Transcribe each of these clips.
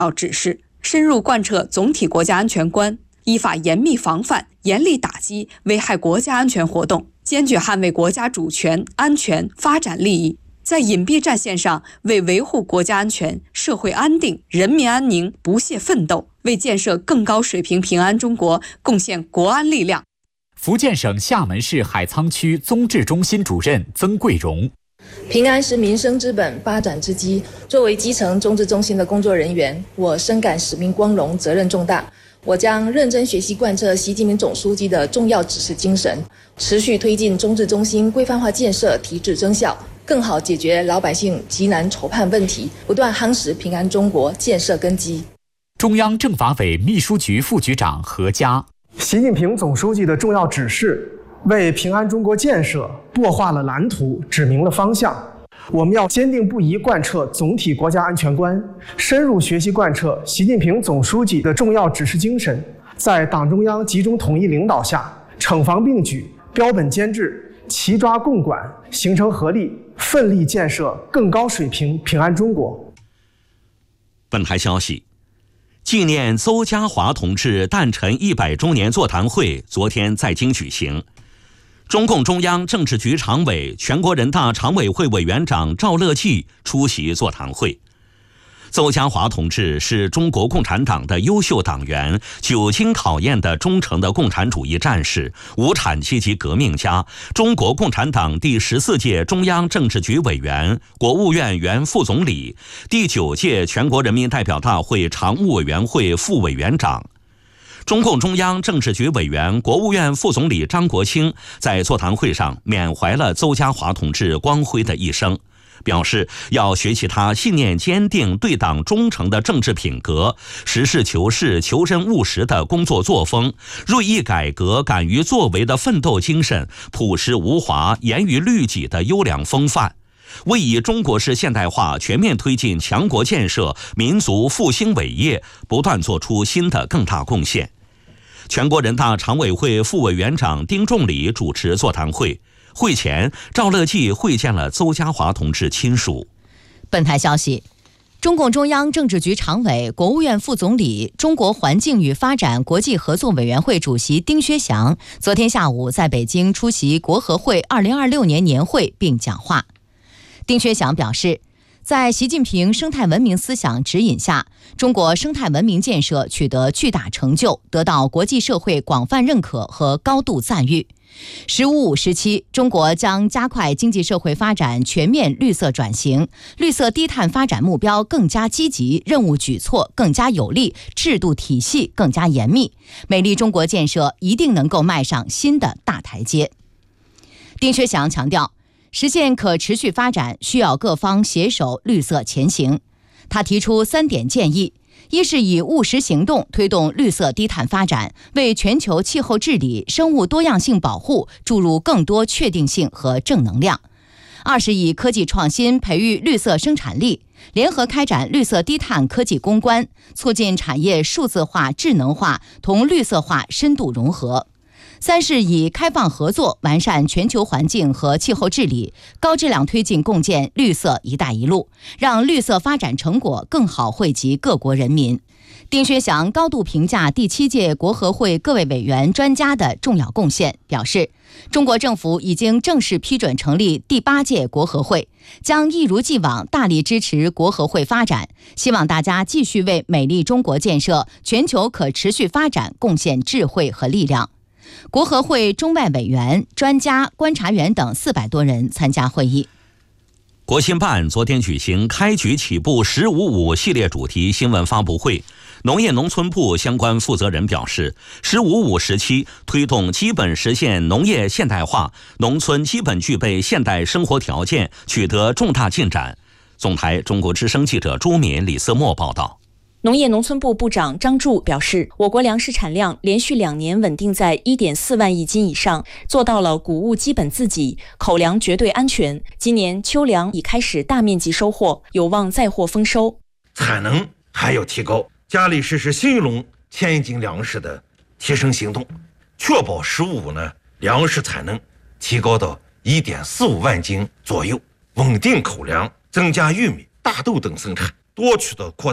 要指示，深入贯彻总体国家安全观，依法严密防范、严厉打击危害国家安全活动，坚决捍卫国家主权、安全、发展利益，在隐蔽战线上为维护国家安全、社会安定、人民安宁不懈奋斗，为建设更高水平平安中国贡献国安力量。 福建省厦门市海沧区综治中心主任曾桂荣： 平安是民生之本，发展之基。作为基层综治中心的工作人员，我深感使命光荣，责任重大。我将认真学习贯彻习近平总书记的重要指示精神，持续推进综治中心规范化建设，提质增效，更好解决老百姓急难愁盼问题，不断夯实平安中国建设根基。 中央政法委秘书局副局长何佳： 习近平总书记的重要指示为平安中国建设擘画了蓝图，指明了方向。我们要坚定不移贯彻总体国家安全观，深入学习贯彻习近平总书记的重要指示精神，在党中央集中统一领导下，惩防并举，标本兼治，齐抓共管，形成合力，奋力建设更高水平平安中国。 本台消息，纪念邹家华同志诞辰100周年座谈会昨天在京举行。中共中央政治局常委、全国人大常委会委员长赵乐际出席座谈会。邹家华同志是中国共产党的优秀党员，久经考验的忠诚的共产主义战士，无产阶级革命家，中国共产党第14届中央政治局委员，国务院原副总理，第9届全国人民代表大会常务委员会副委员长。中共中央政治局委员、国务院副总理张国清在座谈会上缅怀了邹家华同志光辉的一生，表示要学习他信念坚定、对党忠诚的政治品格，实事求是、求真务实的工作作风，锐意改革、敢于作为的奋斗精神，朴实无华、严于律己的优良风范，为以中国式现代化全面推进强国建设、民族复兴伟业不断做出新的更大贡献。全国人大常委会副委员长丁仲礼主持座谈会，会前赵乐际会见了邹家华同志亲属。 本台消息，中共中央政治局常委、国务院副总理、中国环境与发展国际合作委员会主席丁薛祥昨天下午在北京出席国合会2026年年会并讲话。丁薛祥表示，在习近平生态文明思想指引下，中国生态文明建设取得巨大成就，得到国际社会广泛认可和高度赞誉。“15+5”时期，中国将加快经济社会发展全面绿色转型，绿色低碳发展目标更加积极，任务举措更加有力，制度体系更加严密，美丽中国建设一定能够迈上新的大台阶。丁薛祥强调，实现可持续发展需要各方携手绿色前行。他提出3点建议：一是以务实行动推动绿色低碳发展，为全球气候治理、生物多样性保护注入更多确定性和正能量；二是以科技创新培育绿色生产力，联合开展绿色低碳科技攻关，促进产业数字化、智能化同绿色化深度融合；三是以开放合作完善全球环境和气候治理，高质量推进共建绿色“一带一路”，让绿色发展成果更好惠及各国人民。丁薛祥高度评价第7届国合会各位委员专家的重要贡献，表示中国政府已经正式批准成立第8届国合会，将一如既往大力支持国合会发展，希望大家继续为美丽中国建设、全球可持续发展贡献智慧和力量。国合会中外委员、专家、观察员等400多人参加会议。 国新办昨天举行开局起步15+5系列主题新闻发布会，农业农村部相关负责人表示，15+5时期推动基本实现农业现代化，农村基本具备现代生活条件，取得重大进展。总台中国之声记者朱敏、李思墨报道。 农业农村部部长张柱表示，我国粮食产量连续2年稳定在1.4万亿斤以上，做到了谷物基本自给，口粮绝对安全。今年秋粮已开始大面积收获，有望再获丰收。 产能还要提高，加力实施新一轮千亿斤粮食的提升行动，确保15+5粮食产能提高到1.45万斤左右，稳定口粮，增加玉米、大豆等生产，多渠道扩大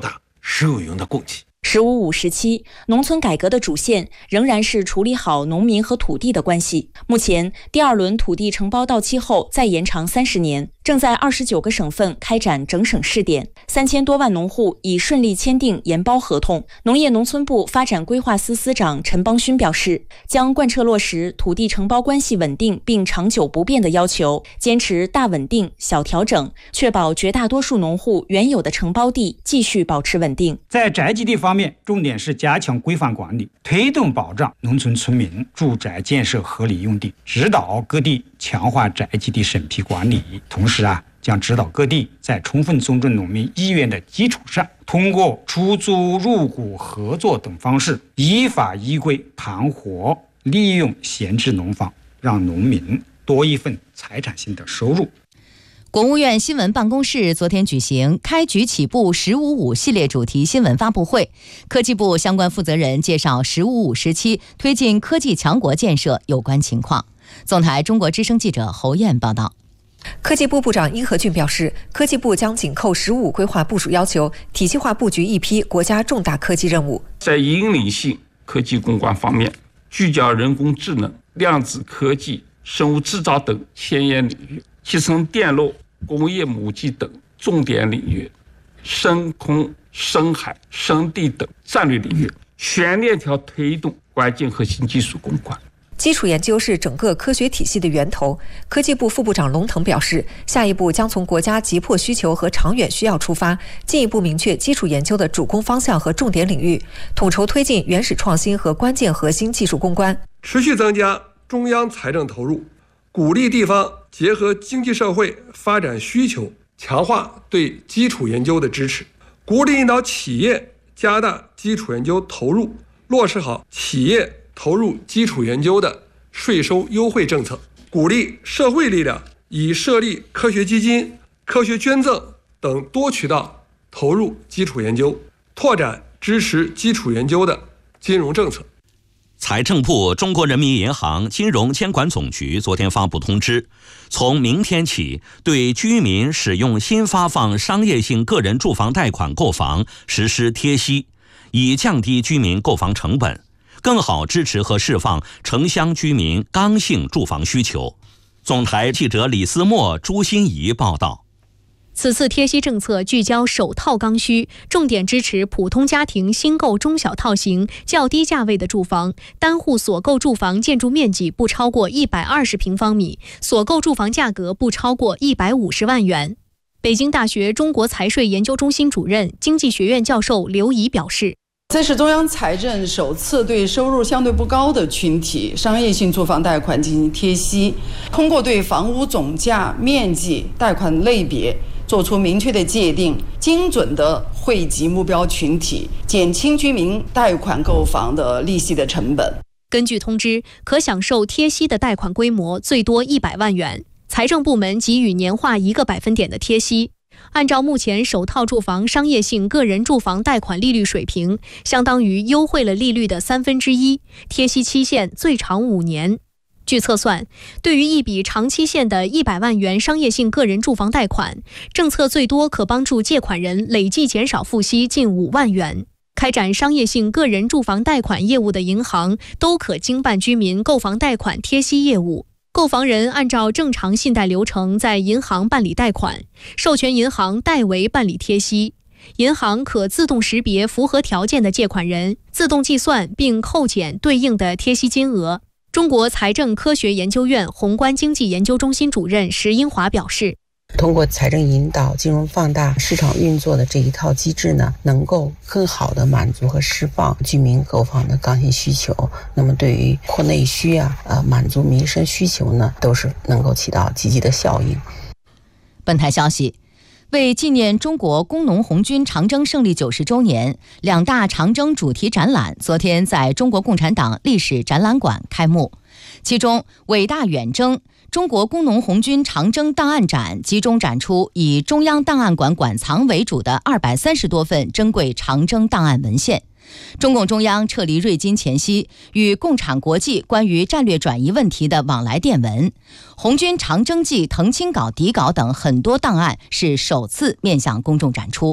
石有云的功绩。 “15+5”时期，农村改革的主线仍然是处理好农民和土地的关系。目前，第2轮土地承包到期后再延长30年，正在29个省份开展整省试点，3000多万农户已顺利签订研包合同。农业农村部发展规划司司长陈邦勋表示，将贯彻落实土地承包关系稳定并长久不变的要求，坚持大稳定、小调整，确保绝大多数农户原有的承包地继续保持稳定。 在宅基地方面，重点是加强规范管理，推动保障农村村民住宅建设合理用地，指导各地强化宅基地审批管理。同时将指导各地在充分尊重农民意愿的基础上，通过出租、入股、合作等方式，依法依规盘活利用闲置农房，让农民多一份财产性的收入。 国务院新闻办公室昨天举行开局起步15+5系列主题新闻发布会，科技部相关负责人介绍15+5时期推进科技强国建设有关情况。总台中国之声记者侯燕报道。 科技部部长殷和俊表示，科技部将紧扣15+5规划部署要求，体系化布局一批国家重大科技任务。 在引领性科技攻关方面，聚焦人工智能、量子科技、生物制造等前沿领域，集成电路、工业母机等重点领域，深空、深海、深地等战略领域，全链条推动关键核心技术攻关。 基础研究是整个科学体系的源头。科技部副部长龙腾表示，下一步将从国家急迫需求和长远需要出发，进一步明确基础研究的主攻方向和重点领域，统筹推进原始创新和关键核心技术攻关， 持续增加中央财政投入，鼓励地方结合经济社会发展需求，强化对基础研究的支持，鼓励引导企业加大基础研究投入，落实好企业投入基础研究的税收优惠政策，鼓励社会力量以设立科学基金、科学捐赠等多渠道投入基础研究，拓展支持基础研究的金融政策。 财政部、中国人民银行金融监管总局昨天发布通知，从明天起，对居民使用新发放商业性个人住房贷款购房实施贴息，以降低居民购房成本，更好支持和释放城乡居民刚性住房需求。总台记者李思墨、朱欣怡报道。 此次贴息政策聚焦首套刚需，重点支持普通家庭新购中小套型、较低价位的住房，单户所购住房建筑面积不超过120平方米，所购住房价格不超过150万元。北京大学中国财税研究中心主任、经济学院教授刘怡表示， 这是中央财政首次对收入相对不高的群体商业性住房贷款进行贴息，通过对房屋总价、面积、贷款类别做出明确的界定，精准地惠及目标群体，减轻居民贷款购房的利息的成本。 根据通知，可享受贴息的贷款规模最多100万元，财政部门给予年化1个百分点的贴息。按照目前首套住房商业性个人住房贷款利率水平，相当于优惠了利率的1/3，贴息期限最长5年。据测算，对于一笔长期限的100万元商业性个人住房贷款，政策最多可帮助借款人累计减少付息近5万元。开展商业性个人住房贷款业务的银行都可经办居民购房贷款贴息业务。购房人按照正常信贷流程在银行办理贷款，授权银行代为办理贴息。银行可自动识别符合条件的借款人，自动计算并扣减对应的贴息金额。中国财政科学研究院宏观经济研究中心主任石英华表示， 通过财政引导、金融放大、市场运作的这一套机制呢，能够更好地满足和释放居民购房的刚性需求。那么对于扩内需满足民生需求呢，都是能够起到积极的效应。 本台消息，为纪念中国工农红军长征胜利90周年，2大长征主题展览昨天在中国共产党历史展览馆开幕。其中，伟大远征中国工农红军长征档案展集中展出以中央档案馆馆藏为主的230多份珍贵长征档案文献。中共中央撤离瑞金前夕与共产国际关于战略转移问题的往来电文、红军长征记誊亲稿、底稿等很多档案是首次面向公众展出。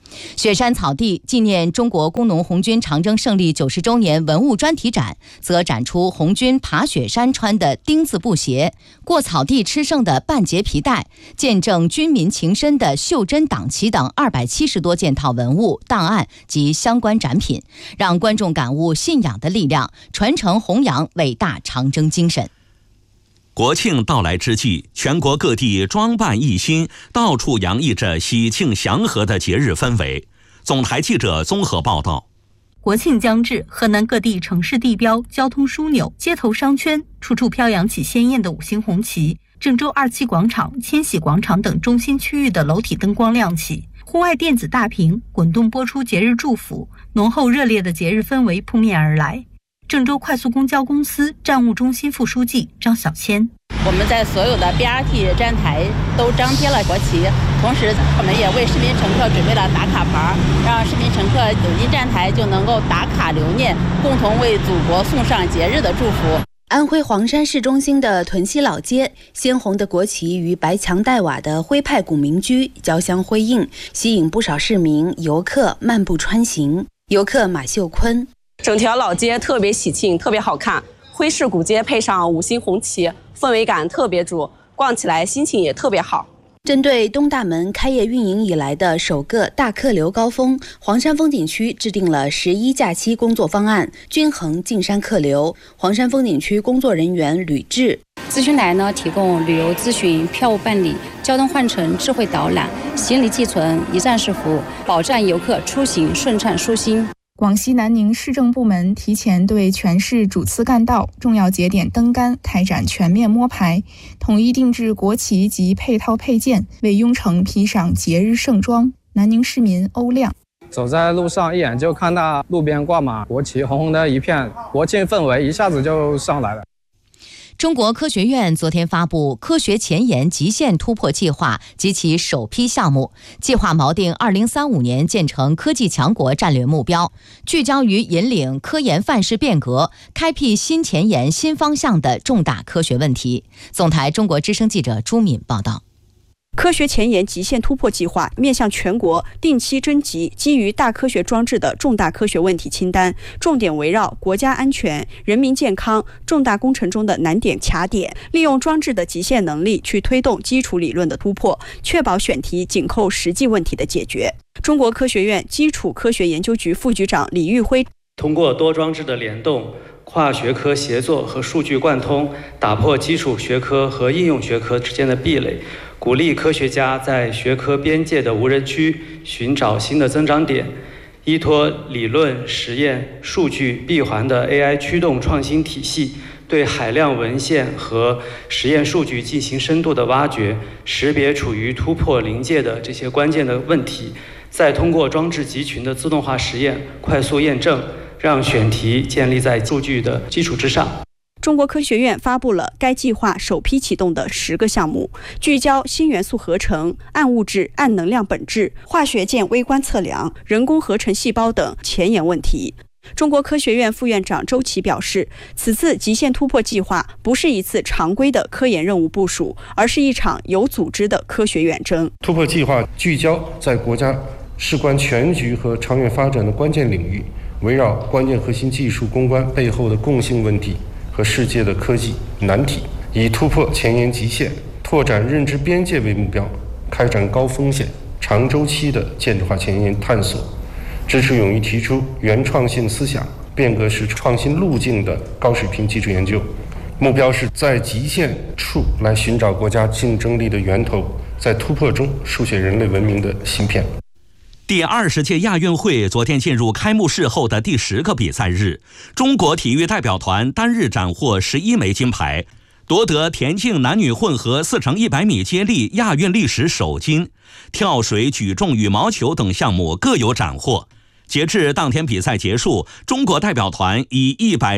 雪山草地纪念中国工农红军长征胜利90周年文物专题展，则展出红军爬雪山穿的丁字布鞋、过草地吃剩的半截皮带、见证军民情深的袖珍党旗等270多件套文物、档案及相关展品，让观众感悟信仰的力量，传承弘扬伟大长征精神。 国庆到来之际，全国各地装扮一新，到处洋溢着喜庆祥和的节日氛围。总台记者综合报道。 国庆将至，河南各地城市地标、交通枢纽、街头商圈，处处飘扬起鲜艳的5星红旗。郑州27广场、千禧广场等中心区域的楼体灯光亮起，户外电子大屏滚动播出节日祝福，浓厚热烈的节日氛围扑面而来。郑州快速公交公司站务中心副书记张小千： 我们在所有的 BRT 站台都张贴了国旗，同时我们也为市民乘客准备了打卡牌，让市民乘客走进站台就能够打卡留念，共同为祖国送上节日的祝福。 安徽黄山市中心的屯溪老街，鲜红的国旗与白墙黛瓦的徽派古民居交相辉映，吸引不少市民游客漫步穿行。游客马秀坤： 整条老街特别喜庆，特别好看，徽式古街配上5星红旗，氛围感特别足，逛起来心情也特别好。 针对东大门开业运营以来的首个大客流高峰，黄山风景区制定了11假期工作方案，均衡进山客流。黄山风景区工作人员吕志： 咨询台呢，提供旅游咨询、票务办理、交通换乘智慧导览、行李寄存、一站式服务，保障游客出行顺畅舒心。 广西南宁市政部门提前对全市主次干道、重要节点灯杆开展全面摸排，统一定制国旗及配套配件，为雍城披上节日盛装。南宁市民欧亮： 走在路上，一眼就看到路边挂满国旗，红红的一片，国庆氛围一下子就上来了。 中国科学院昨天发布科学前沿极限突破计划及其首批项目，计划锚定2035年建成科技强国战略目标，聚焦于引领科研范式变革，开辟新前沿新方向的重大科学问题。总台中国之声记者朱敏报道。 科学前沿极限突破计划面向全国定期征集基于大科学装置的重大科学问题清单，重点围绕国家安全、人民健康、重大工程中的难点卡点，利用装置的极限能力去推动基础理论的突破，确保选题紧扣实际问题的解决。中国科学院基础科学研究局副局长李玉辉： 通过多装置的联动、跨学科协作和数据贯通，打破基础学科和应用学科之间的壁垒，鼓励科学家在学科边界的无人区寻找新的增长点，依托理论、实验、数据闭环的 AI 驱动创新体系，对海量文献和实验数据进行深度的挖掘，识别处于突破临界的这些关键的问题，再通过装置集群的自动化实验快速验证，让选题建立在数据的基础之上。 中国科学院发布了该计划首批启动的10个项目，聚焦新元素合成、暗物质、暗能量本质、化学键微观测量、人工合成细胞等前沿问题。中国科学院副院长周琦表示，此次极限突破计划不是一次常规的科研任务部署，而是一场有组织的科学远征。 突破计划聚焦在国家事关全局和长远发展的关键领域，围绕关键核心技术攻关背后的共性问题和世界的科技难题，以突破前沿极限、拓展认知边界为目标，开展高风险、长周期的建制化前沿探索，支持勇于提出原创性思想、变革式创新路径的高水平基础研究。目标是在极限处来寻找国家竞争力的源头，在突破中书写人类文明的芯片。 第20届亚运会昨天进入开幕式后的第10个比赛日，中国体育代表团单日斩获11枚金牌，夺得田径男女混合4×100米接力亚运历史首金，跳水、举重、羽毛球等项目各有斩获。截至当天比赛结束，中国代表团以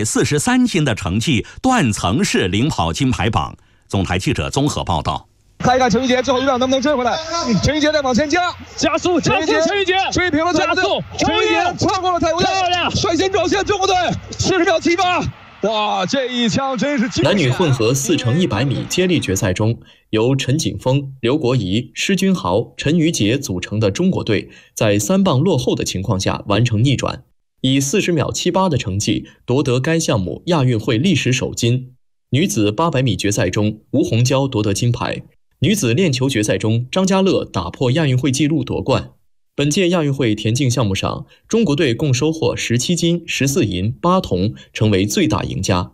143金的成绩断层式领跑金牌榜。总台记者综合报道。 看一看陈玉洁最后一秒能不能追回来？陈玉洁在往前加速，陈玉洁追平了加速，陈玉洁穿过了太阳队，率先撞线中国队，40秒78， 哇，这一枪真是惊险！ 男女混合4乘100米接力决赛中，由陈景峰、刘国仪、施君豪、陈瑜杰组成的中国队，在3棒落后的情况下完成逆转，以40秒78的成绩夺得该项目亚运会历史首金。女子800米决赛中，吴虹娇夺得金牌。女子链球决赛中，张家乐打破亚运会纪录夺冠。本届亚运会田径项目上，中国队共收获17金、14银、8铜，成为最大赢家。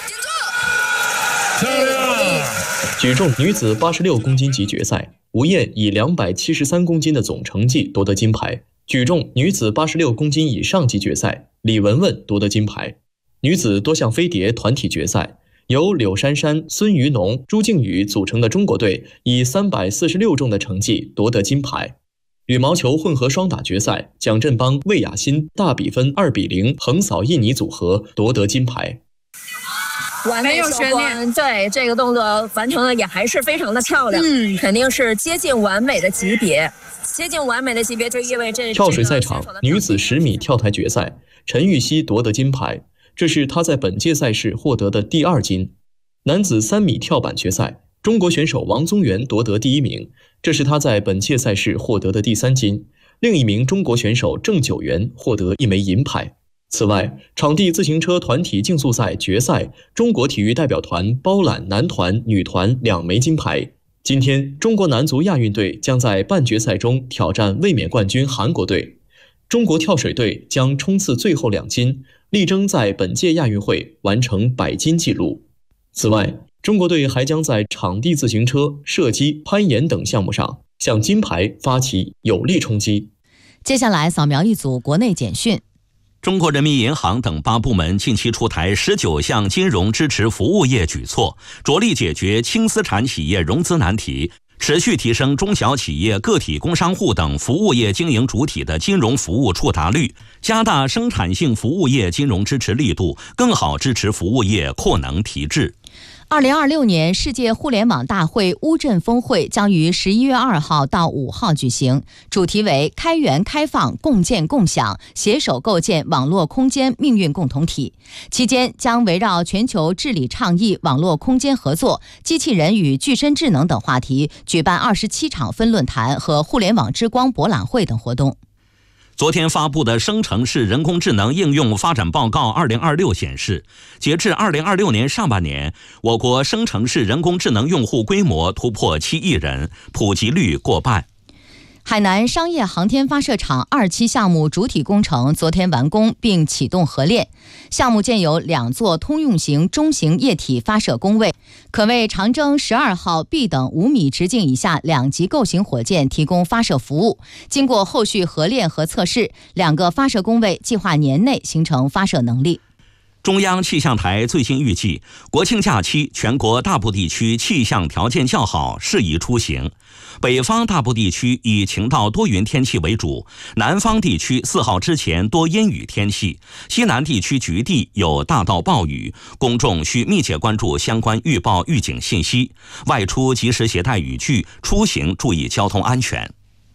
举重女子86公斤级决赛，吴燕以273公斤的总成绩夺得金牌。举重女子86公斤以上级决赛，李雯雯夺得金牌。女子多项飞碟团体决赛，由柳珊珊、孙于农、朱静宇组成的中国队以346重的成绩夺得金牌。羽毛球混合双打决赛，蒋振邦、魏雅欣大比分2-0横扫印尼组合，夺得金牌。 没有悬念，对这个动作完成的也还是非常的漂亮，肯定是接近完美的级别。接近完美的级别就意味着跳水赛场女子10米跳台决赛，陈芋汐夺得金牌，这是她在本届赛事获得的第2金。男子3米跳板决赛，中国选手王宗源夺得第1名，这是他在本届赛事获得的第3金。另一名中国选手郑九元获得1枚银牌。此外，场地自行车团体竞速赛决赛，中国体育代表团包揽男团、女团2枚金牌。今天，中国男足亚运队将在半决赛中挑战卫冕冠军韩国队。中国跳水队将冲刺最后2金，力争在本届亚运会完成100金纪录。此外，中国队还将在场地自行车、射击、攀岩等项目上向金牌发起有力冲击。 接下来扫描一组国内简讯。 中国人民银行等8部门近期出台19项金融支持服务业举措，着力解决轻资产企业融资难题，持续提升中小企业、个体工商户等服务业经营主体的金融服务触达率，加大生产性服务业金融支持力度，更好支持服务业扩能提质。 2026年世界互联网大会乌镇峰会将于11月2号到5号举行，主题为开源开放、共建共享，携手构建网络空间命运共同体。期间将围绕全球治理倡议、网络空间合作、机器人与具身智能等话题，举办27场分论坛和互联网之光博览会等活动。 昨天发布的生成式人工智能应用发展报告2026显示，截至2026年上半年，我国生成式人工智能用户规模突破7亿人，普及率过半。 海南商业航天发射场2期项目主体工程昨天完工并启动合练，项目建有2座通用型中型液体发射工位，可为长征12号 B 等5米直径以下2级构型火箭提供发射服务。经过后续合练和测试，2个发射工位计划年内形成发射能力。 中央气象台最新预计，国庆假期全国大部地区气象条件较好，适宜出行。北方大部地区以晴到多云天气为主，南方地区4号之前多阴雨天气，西南地区局地有大到暴雨，公众需密切关注相关预报预警信息，外出及时携带雨具，出行注意交通安全。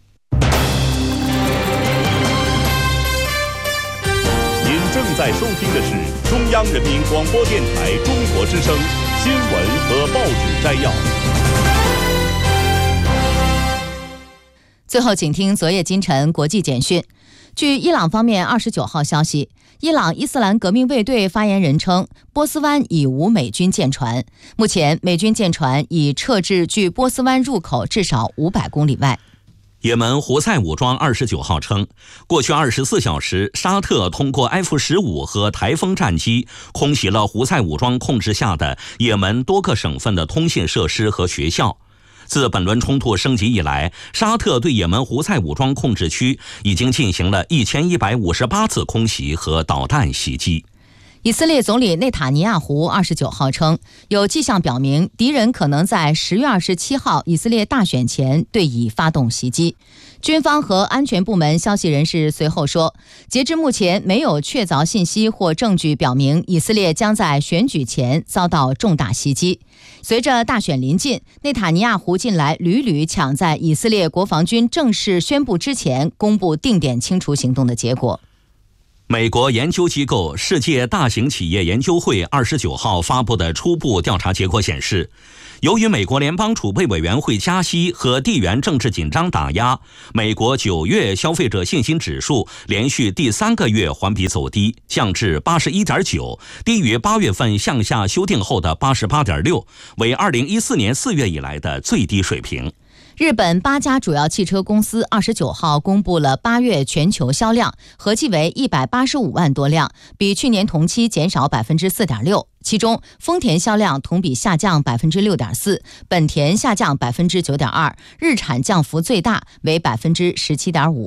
正在收听的是中央人民广播电台中国之声新闻和报纸摘要。 最后，请听昨夜今晨国际简讯。据伊朗方面29号消息，伊朗伊斯兰革命卫队发言人称，波斯湾已无美军舰船，目前美军舰船已撤至距波斯湾入口至少500公里外。 也门胡塞武装29号称，过去24小时，沙特通过 F-15和台风战机空袭了胡塞武装控制下的也门多个省份的通信设施和学校。自本轮冲突升级以来，沙特对也门胡塞武装控制区已经进行了1158次空袭和导弹袭击。 以色列总理内塔尼亚胡29号称，有迹象表明敌人可能在10月27号以色列大选前对以发动袭击。军方和安全部门消息人士随后说，截至目前没有确凿信息或证据表明以色列将在选举前遭到重大袭击。随着大选临近，内塔尼亚胡近来屡屡抢在以色列国防军正式宣布之前公布定点清除行动的结果。 美国研究机构世界大型企业研究会29号发布的初步调查结果显示，由于美国联邦储备委员会加息和地缘政治紧张打压，美国9月消费者信心指数连续第3个月环比走低，降至 81.9， 低于8月份向下修订后的 88.6， 为2014年4月以来的最低水平。 日本8家主要汽车公司29号公布了8月全球销量，合计为185万多辆，比去年同期减少 4.6%。其中，丰田销量同比下降 6.4%， 本田下降 9.2%， 日产降幅最大为 17.5%。